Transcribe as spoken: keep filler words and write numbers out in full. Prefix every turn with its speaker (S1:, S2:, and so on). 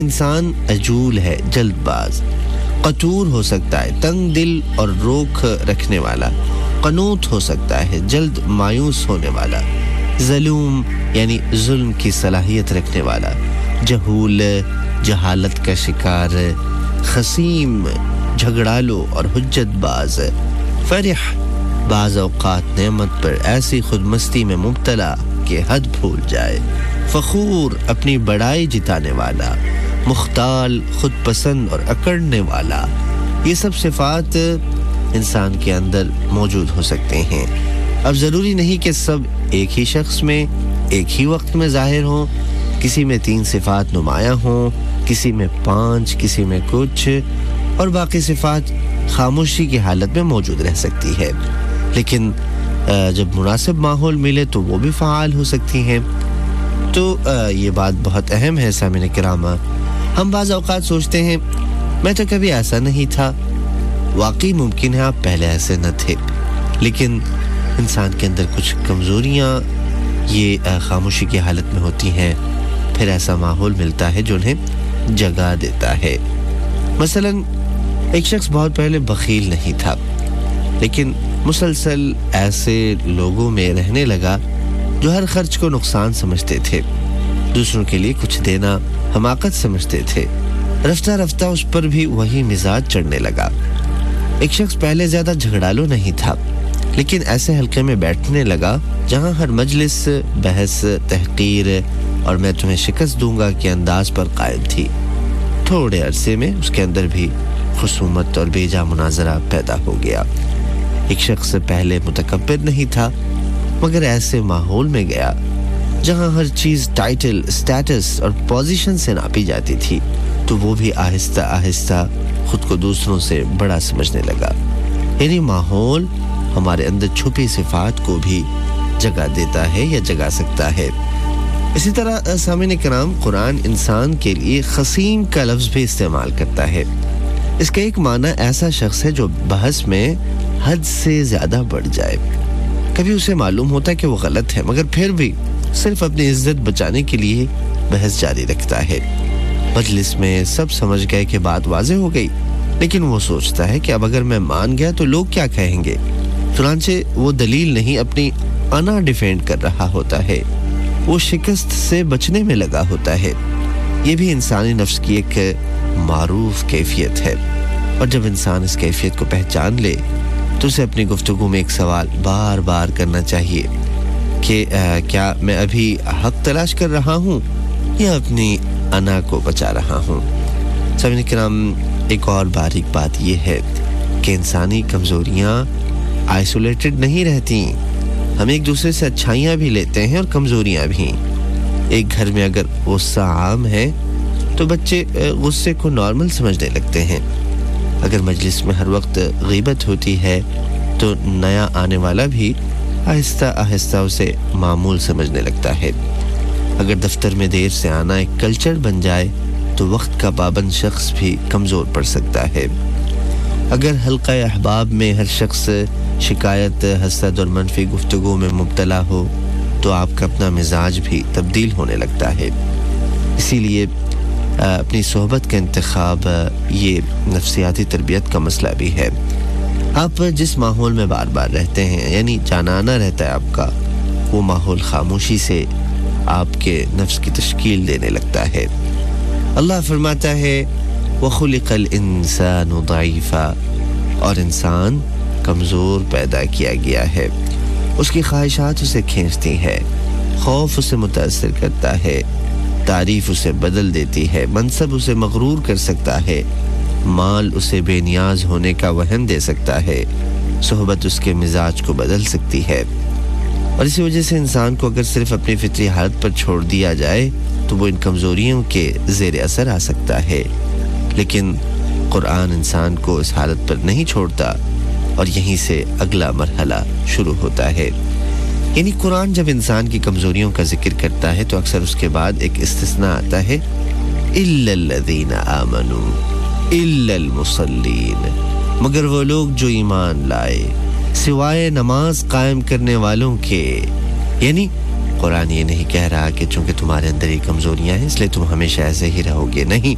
S1: انسان عجول ہے، جلد باز، قتور ہو سکتا ہے، تنگ دل اور روک رکھنے والا، قنوط ہو سکتا ہے، جلد مایوس ہونے والا، ظلوم یعنی ظلم کی صلاحیت رکھنے والا، جہول جہالت کا شکار، خصیم جھگڑالو اور حجت باز، فرح بعض اوقات نعمت پر ایسی خود مستی میں مبتلا کہ حد بھول جائے، فخور اپنی بڑائی جتانے والا، مختال خود پسند اور اکڑنے والا. یہ سب صفات انسان کے اندر موجود ہو سکتے ہیں. اب ضروری نہیں کہ سب ایک ہی شخص میں ایک ہی وقت میں ظاہر ہوں. کسی میں تین صفات نمایاں ہوں، کسی میں پانچ، کسی میں کچھ، اور باقی صفات خاموشی کی حالت میں موجود رہ سکتی ہے. لیکن جب مناسب ماحول ملے تو وہ بھی فعال ہو سکتی ہیں. تو یہ بات بہت اہم ہے سامعین کرام. ہم بعض اوقات سوچتے ہیں میں تو کبھی ایسا نہیں تھا. واقعی ممکن ہے آپ پہلے ایسے نہ تھے، لیکن انسان کے اندر کچھ کمزوریاں یہ خاموشی کی حالت میں ہوتی ہیں، پھر ایسا ماحول ملتا ہے جو انہیں جگا دیتا ہے. مثلا ایک شخص بہت پہلے بخیل نہیں تھا، لیکن مسلسل ایسے لوگوں میں رہنے لگا جو ہر خرچ کو نقصان سمجھتے تھے، دوسروں کے لیے کچھ دینا حماقت سمجھتے تھے. رفتہ رفتہ اس پر بھی وہی مزاج چڑھنے لگا. ایک شخص پہلے زیادہ جھگڑالو نہیں تھا، لیکن ایسے حلقے میں بیٹھنے لگا جہاں ہر مجلس بحث، تحقیر اور میں تمہیں شکست دوں گا کے انداز پر قائم تھی. تھوڑے عرصے میں اس کے اندر بھی خصومت اور بیجا مناظرہ پیدا ہو گیا. ایک شخص پہلے متکبر نہیں تھا، مگر ایسے ماحول میں گیا جہاں ہر چیز ٹائٹل، سٹیٹس اور پوزیشن سے ناپی جاتی تھی، تو وہ بھی آہستہ آہستہ خود کو دوسروں سے بڑا سمجھنے لگا. یعنی ماحول ہمارے اندر چھپی صفات کو بھی جگہ دیتا ہے یا جگا سکتا ہے. اسی طرح سامعین کرام، قرآن انسان کے لیے خصیم کا لفظ بھی استعمال کرتا ہے. اس کا ایک معنی ایسا شخص ہے جو بحث میں حد سے زیادہ بڑھ جائے. کبھی اسے معلوم ہوتا ہے کہ وہ غلط ہے، مگر پھر بھی صرف اپنی عزت بچانے کے لیے بحث جاری رکھتا ہے. مجلس میں سب سمجھ گئے کہ بات واضح ہو گئی، لیکن وہ سوچتا ہے کہ اب اگر میں مان گیا تو لوگ کیا کہیں گے. چنانچہ وہ دلیل نہیں، اپنی انا ڈیفینڈ کر رہا ہوتا ہے. وہ شکست سے بچنے میں لگا ہوتا ہے. یہ بھی انسانی نفس کی ایک معروف کیفیت ہے، اور جب انسان اس کیفیت کو پہچان لے تو اسے اپنی گفتگو میں ایک سوال بار بار کرنا چاہیے کہ کیا میں ابھی حق تلاش کر رہا ہوں یا اپنی انا کو بچا رہا ہوں. سامعین کرام، ایک اور باریک بات یہ ہے کہ انسانی کمزوریاں آئسولیٹڈ نہیں رہتی. ہم ایک دوسرے سے اچھائیاں بھی لیتے ہیں اور کمزوریاں بھی. ایک گھر میں اگر غصہ عام ہے تو بچے غصے کو نارمل سمجھنے لگتے ہیں. اگر مجلس میں ہر وقت غیبت ہوتی ہے تو نیا آنے والا بھی آہستہ آہستہ اسے معمول سمجھنے لگتا ہے. اگر دفتر میں دیر سے آنا ایک کلچر بن جائے تو وقت کا پابند شخص بھی کمزور پڑ سکتا ہے. اگر حلقہ احباب میں ہر شخص شکایت، حسد اور منفی گفتگو میں مبتلا ہو تو آپ کا اپنا مزاج بھی تبدیل ہونے لگتا ہے. اسی لیے اپنی صحبت کا انتخاب یہ نفسیاتی تربیت کا مسئلہ بھی ہے. آپ جس ماحول میں بار بار رہتے ہیں، یعنی جانانا رہتا ہے آپ کا، وہ ماحول خاموشی سے آپ کے نفس کی تشکیل دینے لگتا ہے. اللہ فرماتا ہے وَخُلِقَ الْإِنسَانُ ضَعِيفًا، اور انسان کمزور پیدا کیا گیا ہے. اس کی خواہشات اسے کھینچتی ہے، خوف اسے متاثر کرتا ہے، تعریف اسے بدل دیتی ہے، منصب اسے مغرور کر سکتا ہے، مال اسے بے نیاز ہونے کا وہم دے سکتا ہے، صحبت اس کے مزاج کو بدل سکتی ہے. اور اسی وجہ سے انسان کو اگر صرف اپنی فطری حالت پر چھوڑ دیا جائے تو وہ ان کمزوریوں کے زیر اثر آ سکتا ہے. لیکن قرآن انسان کو اس حالت پر نہیں چھوڑتا، اور یہیں سے اگلا مرحلہ شروع ہوتا ہے. یعنی قرآن جب انسان کی کمزوریوں کا ذکر کرتا ہے تو اکثر اس کے بعد ایک استثناء آتا ہے، إِلَّا الَّذِينَ آمَنُوا إِلَّا الْمُصَلِّينَ، مگر وہ لوگ جو ایمان لائے سوائے نماز قائم کرنے والوں کے. یعنی قرآن یہ نہیں کہہ رہا کہ چونکہ تمہارے اندر یہ کمزوریاں ہیں اس لیے تم ہمیشہ ایسے ہی رہو گے، نہیں.